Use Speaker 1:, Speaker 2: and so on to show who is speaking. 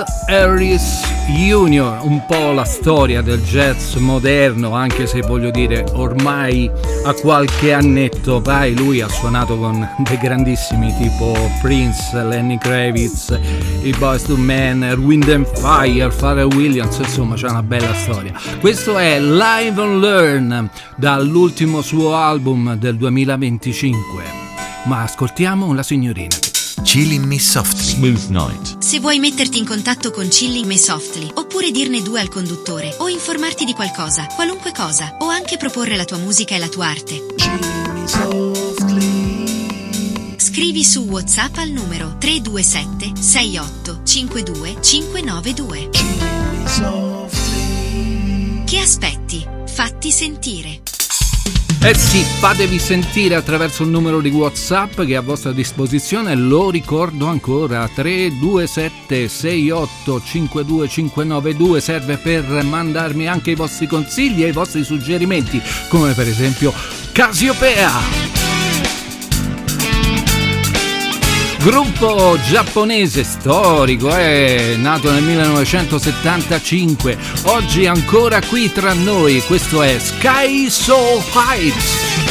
Speaker 1: Bill Harris Jr., un po' la storia del jazz moderno, anche se voglio dire ormai a qualche annetto, vai, lui ha suonato con dei grandissimi tipo Prince, Lenny Kravitz, i Boyz II Men, Wind and Fire, Pharrell Williams, insomma c'è una bella storia. Questo è Live and Learn dall'ultimo suo album del 2025, ma ascoltiamo la signorina.
Speaker 2: Chilling Me Softly.
Speaker 3: Smooth Night.
Speaker 4: Se vuoi metterti in contatto con Chilling Me Softly, oppure dirne due al conduttore, o informarti di qualcosa, qualunque cosa, o anche proporre la tua musica e la tua arte, scrivi su WhatsApp al numero 327 68 52 592. Che aspetti? Fatti sentire.
Speaker 1: Eh sì, fatevi sentire attraverso il numero di WhatsApp che è a vostra disposizione, lo ricordo ancora, 327 68 52 592, serve per mandarmi anche i vostri consigli e i vostri suggerimenti, come per esempio Casiopea. Gruppo giapponese storico, nato nel 1975, oggi ancora qui tra noi, questo è Sky So Heights.